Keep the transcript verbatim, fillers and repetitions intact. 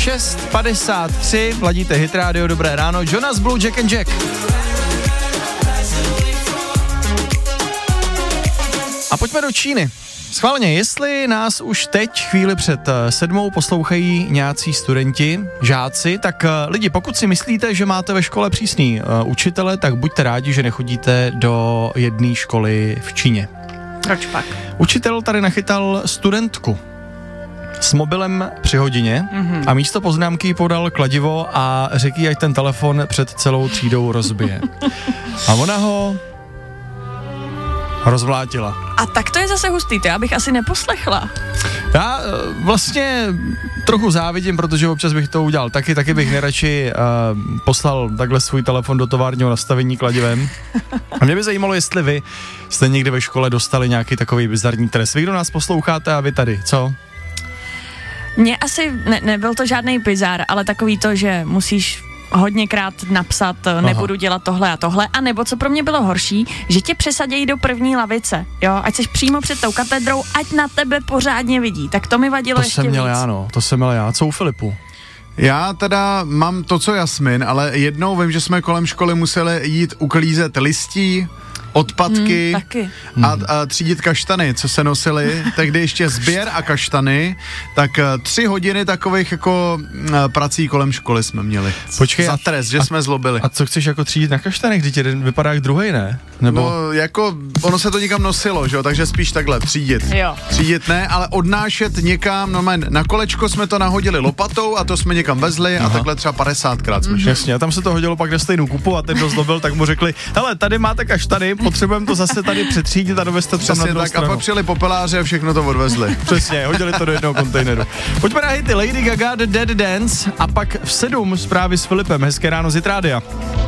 šest padesát tři, ladíte Hit Radio, dobré ráno, Jonas Blue, Jack and Jack. A pojďme do Číny. Schválně, jestli nás už teď chvíli před sedmou poslouchají nějací studenti, žáci, tak lidi, pokud si myslíte, že máte ve škole přísný uh, učitele, tak buďte rádi, že nechodíte do jedné školy v Číně. Proč pak? Učitel tady nachytal studentku s mobilem při hodině mm-hmm. a místo poznámky jí podal kladivo a řekl jí, ať ten telefon před celou třídou rozbije. A ona ho rozvlátila. A tak to je zase hustý, to já bych asi neposlechla. Já vlastně trochu závidím, protože občas bych to udělal taky, taky bych nejradši uh, poslal takhle svůj telefon do továrního nastavení kladivem. A mě by zajímalo, jestli vy jste někde ve škole dostali nějaký takový bizarní trest. Vy, kdo nás posloucháte a vy tady, co? Mně asi ne, nebyl to žádný bizar, ale takový to, že musíš hodněkrát napsat, Aha. nebudu dělat tohle a tohle, a nebo co pro mě bylo horší, že tě přesadějí do první lavice, jo, ať jsi přímo před tou katedrou, ať na tebe pořádně vidí, tak to mi vadilo to ještě jsem měl víc. já, no, to jsem měl já, co u Filipu? Já teda mám to, co Jasmin, ale jednou vím, že jsme kolem školy museli jít uklízet listí, odpadky hmm, taky. A, a třídit kaštany, co se nosily, tehdy ještě sběr a kaštany, tak tři hodiny takových jako prací kolem školy jsme měli. Počkej, za trest, že a, jsme zlobili. A co chceš jako třídit na kaštanech, když jeden vypadá jak druhej, ne? Nebo... No jako, ono se to někam nosilo, že jo, takže spíš takhle, třídit. Jo. Třídit ne, ale odnášet někam, no man, na kolečko jsme to nahodili lopatou a to jsme někam vezli. Aha. A takhle třeba padesátkrát jsme šli. Jasně, a tam se to hodilo pak na stejnou kupu a ten, kdo zlobil, tak mu řekli, hele, tady máte kaštany, potřebujeme to zase tady přetřídit a dovést to třeba na druhou tak, stranu. A pak přijeli popeláři a všechno to odvezli. Přesně, hodili to do jednoho kontejneru. Pojďme na hity Lady Gaga, The Dead Dance a pak v sedm zprávy s Filipem. Hezké ráno z Hit Rádia.